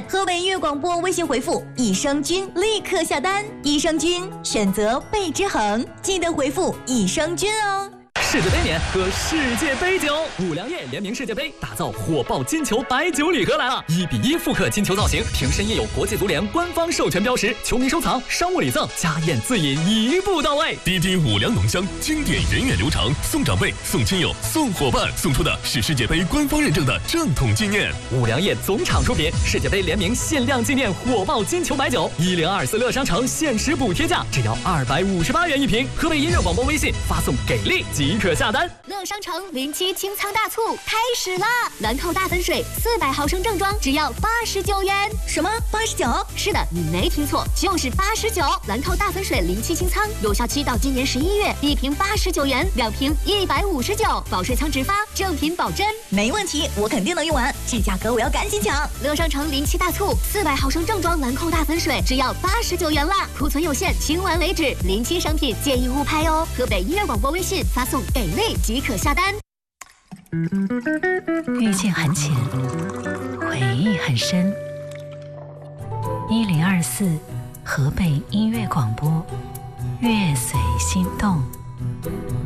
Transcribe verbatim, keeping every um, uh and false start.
河北音乐广播微信回复“益生菌”立刻下单。益生菌选择倍之恒，记得回复益生菌哦。 世界杯年喝世界杯酒，五粮液联名世界杯，打造火爆金球白酒礼盒来了！一比一复刻金球造型，瓶身印有国际足联官方授权标识，球迷收藏、商务礼赠、家宴自饮一步到位。 滴滴五粮浓香，经典源远流长，送长辈、送亲友、送伙伴，送出的是世界杯官方认证的正统纪念。 五粮液总厂出品，世界杯联名限量纪念火爆金球白酒，一零二四乐商城限时补贴价只要二百五十八元一瓶。河北音乐广播微信发送给力即可下单。 乐商城零七清仓大促开始啦！兰蔻大粉水四百毫升正装只要八十九元。 什么？八十九？ 是的，你没听错，就是八十九。兰蔻大粉水零七清仓有效期到今年十一月，一瓶八十九元，两瓶一百五十九，保税仓直发，正品保真。 没问题，我肯定能用完，这价格我要赶紧抢。 乐商城零七大促，四百毫升正装兰蔻大粉水只要八十九元啦，库存有限，清完为止。零七商品建议勿拍哦。河北音乐广播微信发送给力即可下单。 遇见很浅，回忆很深。一零二四河北音乐广播，乐随心动。